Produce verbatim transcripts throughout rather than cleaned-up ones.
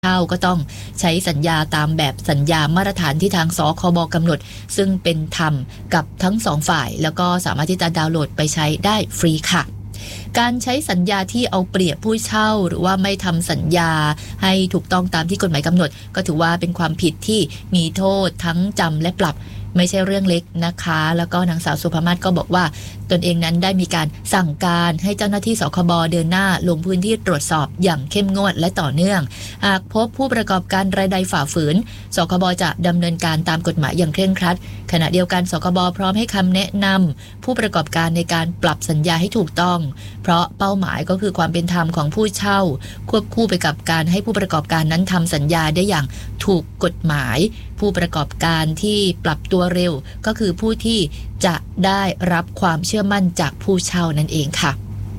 เช่าก็ต้องใช้สัญญาตามแบบสัญญามาตรฐานที่ทางสคบกำหนดซึ่งเป็นธรรมกับทั้งสองฝ่ายแล้วก็สามารถที่จะดาวน์โหลดไปใช้ได้ฟรีค่ะการใช้สัญญาที่เอาเปรียบผู้เช่าหรือว่าไม่ทำสัญญาให้ถูกต้องตามที่กฎหมายกำหนดก็ถือว่าเป็นความผิดที่มีโทษทั้งจำและปรับไม่ใช่เรื่องเล็กนะคะแล้วก็นางสาวสุภมาศก็บอกว่าตนเองนั้นได้มีการสั่งการให้เจ้าหน้าที่สคบเดินหน้าลงพื้นที่ตรวจสอบอย่างเข้มงวดและต่อเนื่องหากพบผู้ประกอบการรายใดฝ่าฝืนสคบจะดำเนินการตามกฎหมายอย่างเคร่งครัดขณะเดียวกันสคบพร้อมให้คำแนะนำผู้ประกอบการในการปรับสัญญาให้ถูกต้องเพราะเป้าหมายก็คือความเป็นธรรมของผู้เช่าควบคู่ไปกับการให้ผู้ประกอบการนั้นทำสัญญาได้อย่างถูกกฎหมายผู้ประกอบการที่ปรับตัวเร็วก็คือผู้ที่จะได้รับความเชื่อมั่นจากผู้เช่านั่นเองค่ะ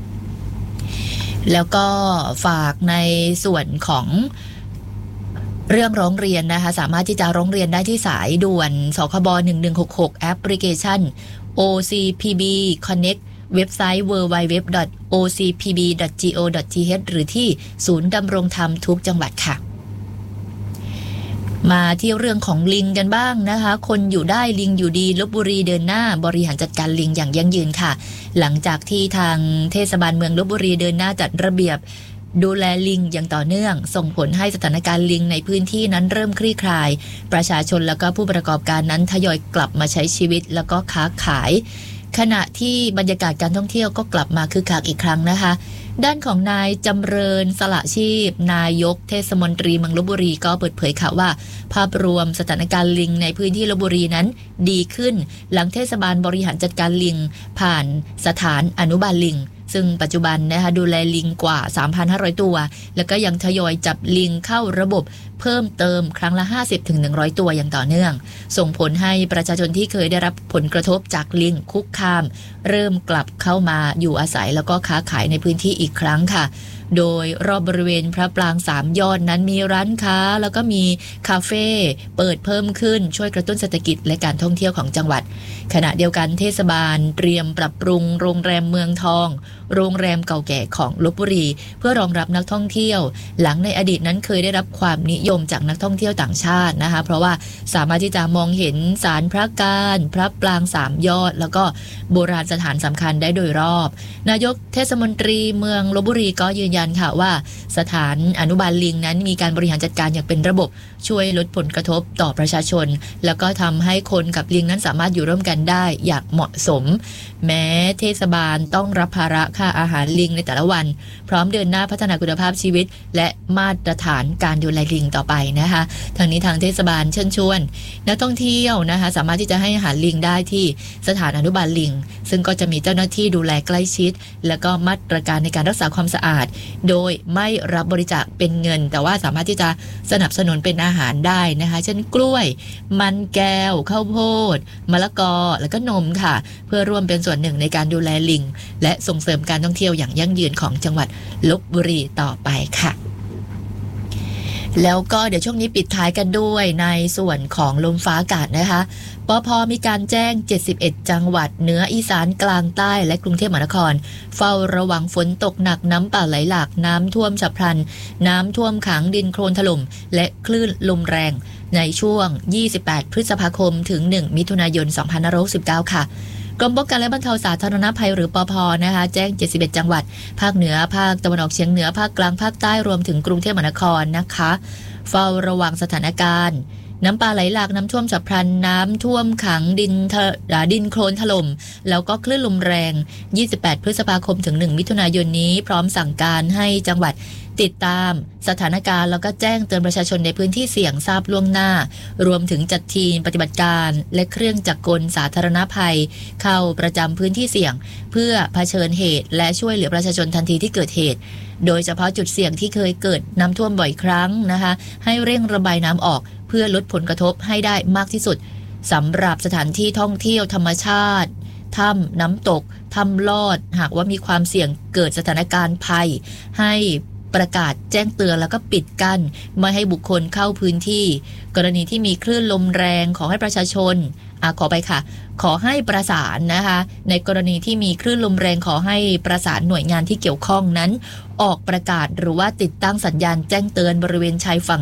แล้วก็ฝากในส่วนของเรื่องร้องเรียนนะคะสามารถที่จะร้องเรียนได้ที่สายด่วนสคบหนึ่งหนึ่งหกหกแอปพลิเคชัน โอ ซี พี บี Connect เว็บไซต์ ดับเบิลยู ดับเบิลยู ดับเบิลยู ดอท โอ ซี พี บี ดอท จี โอ ดอท ที เอช หรือที่ศูนย์ดำรงธรรมทุกจังหวัดค่ะมาที่เรื่องของลิงกันบ้างนะคะคนอยู่ได้ลิงอยู่ดีลพบุรีเดินหน้าบริหารจัดการลิงอย่างยั่งยืนค่ะหลังจากที่ทางเทศบาลเมืองลพบุรีเดินหน้าจัดระเบียบดูแลลิงอย่างต่อเนื่องส่งผลให้สถานการณ์ลิงในพื้นที่นั้นเริ่มคลี่คลายประชาชนแล้วก็ผู้ประกอบการนั้นทยอยกลับมาใช้ชีวิตแล้วก็ค้าขายขณะที่บรรยากาศการท่องเที่ยวก็กลับมาคึกคักอีกครั้งนะคะด้านของนายจำเริญสละชีพนายกเทศมนตรีเมืองลพบุรีก็เปิดเผยค่ะว่าภาพรวมสถานการณ์ลิงในพื้นที่ลพบุรีนั้นดีขึ้นหลังเทศบาลบริหารจัดการลิงผ่านสถานอนุบาลลิงซึ่งปัจจุบันนะคะดูแลลิงกว่า สามพันห้าร้อย ตัวแล้วก็ยังทยอยจับลิงเข้าระบบเพิ่มเติมครั้งละ ห้าสิบถึงหนึ่งร้อย ตัวอย่างต่อเนื่องส่งผลให้ประชาชนที่เคยได้รับผลกระทบจากลิงคุกคามเริ่มกลับเข้ามาอยู่อาศัยแล้วก็ค้าขายในพื้นที่อีกครั้งค่ะโดยรอบบริเวณพระปรางสามยอดนั้นมีร้านค้าแล้วก็มีคาเฟ่เปิดเพิ่มขึ้นช่วยกระตุ้นเศรษฐกิจและการท่องเที่ยวของจังหวัดขณะเดียวกันเทศบาลเตรียมปรับปรุงโรงแรมเมืองทองโรงแรมเก่าแก่ของลพบุรีเพื่อรองรับนักท่องเที่ยวหลังในอดีตนั้นเคยได้รับความนิยมจากนักท่องเที่ยวต่างชาตินะคะเพราะว่าสามารถที่จะมองเห็นศาลพระการพระปรางสามยอดแล้วก็โบราณสถานสำคัญได้โดยรอบนายกเทศมนตรีเมืองลพบุรีก็ยืนยันค่ะว่าสถานอนุบาลลิงนั้นมีการบริหารจัดการอย่างเป็นระบบช่วยลดผลกระทบต่อประชาชนแล้วก็ทำให้คนกับลิงนั้นสามารถอยู่ร่วมกันได้อย่างเหมาะสมแม้เทศบาลต้องรับภาระค่าอาหารลิงในแต่ละวันพร้อมเดินหน้าพัฒนาคุณภาพชีวิตและมาตรฐานการดูแลลิงต่อไปนะคะทางนี้ทางเทศบาลเชิญชวนนักท่องเที่ยวนะคะสามารถที่จะให้อาหารลิงได้ที่สถานอนุบาลลิงซึ่งก็จะมีเจ้าหน้าที่ดูแลใกล้ชิดแล้วก็มาตรการในการรักษาความสะอาดโดยไม่รับบริจาคเป็นเงินแต่ว่าสามารถที่จะสนับสนุนเป็นอาหารได้นะคะเช่นกล้วยมันแก้วข้าวโพดมะละกอแล้วก็นมค่ะเพื่อร่วมเป็นส่วนหนึ่งในการดูแลลิงและส่งเสริมการท่องเที่ยวอย่างยั่งยืนของจังหวัดลพบุรีต่อไปค่ะแล้วก็เดี๋ยวช่วงนี้ปิดท้ายกันด้วยในส่วนของลมฟ้าอากาศนะคะปภ.มีการแจ้งเจ็ดสิบเอ็ดจังหวัดเหนืออีสานกลางใต้และกรุงเทพมหานครเฝ้าระวังฝนตกหนักน้ำป่าไหลหลากน้ำท่วมฉับพลันน้ำท่วมขังดินโคลนถล่มและคลื่นลมแรงในช่วงยี่สิบแปดพฤษภาคมถึงหนึ่งมิถุนายนสองพันห้าร้อยหกสิบเก้าค่ะกรมป้องกันและบรรเทาสาธารณภัยหรือปภ.นะคะแจ้งเจ็ดสิบเอ็ดจังหวัดภาคเหนือภาคตะวันออกเฉียงเหนือภาคกลางภาคใต้รวมถึงกรุงเทพมหานครนะคะเฝ้าระวังสถานการณ์น้ำป่าไหลหลากน้ำท่วมฉับพลันน้ำท่วมขังดินดินโคลนถล่มแล้วก็คลื่นลมแรงยี่สิบแปดพฤษภาคมถึงหนึ่งมิถุนายนนี้พร้อมสั่งการให้จังหวัดติดตามสถานการณ์แล้วก็แจ้งเตือนประชาชนในพื้นที่เสี่ยงทราบล่วงหน้ารวมถึงจัดทีมปฏิบัติการและเครื่องจักรกลสาธารณภัยเข้าประจำพื้นที่เสี่ยงเพื่อเผชิญเหตุและช่วยเหลือประชาชนทันทีที่เกิดเหตุโดยเฉพาะจุดเสี่ยงที่เคยเกิดน้ำท่วมบ่อยครั้งนะคะให้เร่งระบายน้ำออกเพื่อลดผลกระทบให้ได้มากที่สุดสำหรับสถานที่ท่องเที่ยวธรรมชาติถ้ำน้ำตกถ้ำลอดหากว่ามีความเสี่ยงเกิดสถานการณ์ภัยให้ประกาศแจ้งเตือนแล้วก็ปิดกั้นไม่ให้บุคคลเข้าพื้นที่กรณีที่มีคลื่นลมแรงขอให้ประชาชนอ่ะขอไปค่ะขอให้ประสานนะคะในกรณีที่มีคลื่นลมแรงขอให้ประสานหน่วยงานที่เกี่ยวข้องนั้นออกประกาศหรือว่าติดตั้งสัญญาณแจ้งเตือนบริเวณชายฝั่ง